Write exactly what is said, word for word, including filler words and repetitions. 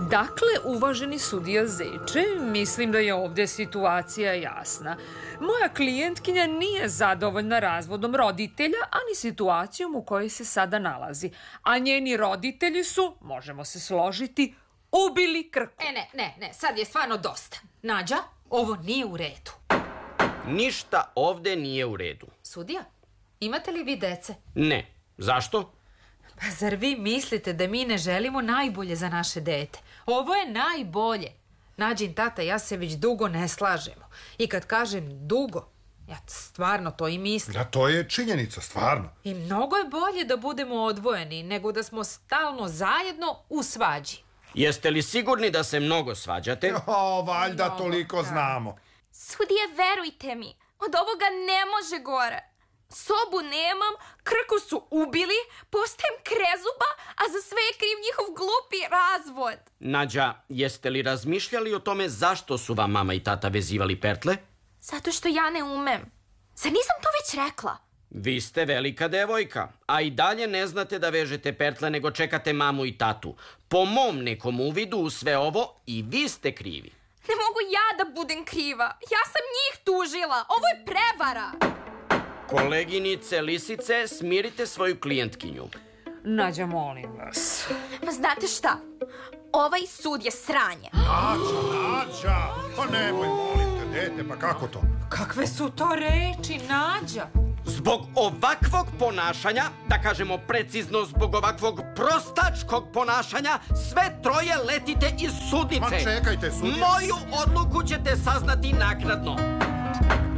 Dakle, uvaženi sudija Zeče, mislim da je ovdje situacija jasna. Moja klijentkinja nije zadovoljna razvodom roditelja, ani situacijom u kojoj se sada nalazi. A njeni roditelji su, možemo se složiti, ubili Krku. E, ne, ne, ne, sad je stvarno dosta. Nađa, ovo nije u redu. Ništa ovdje nije u redu. Sudija, imate li vi dece? Ne. Zašto? Pa zar vi mislite da mi ne želimo najbolje za naše dete? Ovo je najbolje. Nađin tata, ja se već dugo ne slažemo. I kad kažem dugo, ja stvarno to i mislim. Da, to je činjenica, stvarno. I mnogo je bolje da budemo odvojeni nego da smo stalno zajedno u svađi. Jeste li sigurni da se mnogo svađate? O, valjda Mnogo, toliko da. znamo. Sudije, verujte mi, od ovoga ne može gore. Sobu nemam, Krku su ubili, postajem krezuba, a za sve je kriv njihov glupi razvod. Nađa, jeste li razmišljali o tome zašto su vam mama i tata vezivali pertle? Zato što ja ne umem. Zar nisam to već rekla? Vi ste velika devojka, a i dalje ne znate da vežete pertle nego čekate mamu i tatu. Po mom nekom uvidu u sve ovo i vi ste krivi. Ne mogu ja da budem kriva. Ja sam njih tužila. Ovo je prevara. Koleginice Lisice, smirite svoju klijentkinju. Nađa, molim vas. Znate šta? Ovaj sud je sranje. Nađa, Nađa! Pa nemoj, molim te, dete, pa kako to? Kakve su to reči, Nađa? Zbog ovakvog ponašanja, da kažemo precizno zbog ovakvog prostačkog ponašanja, sve troje letite iz sudnice. Ma čekajte, sudija. Moju odluku ćete saznati naknadno.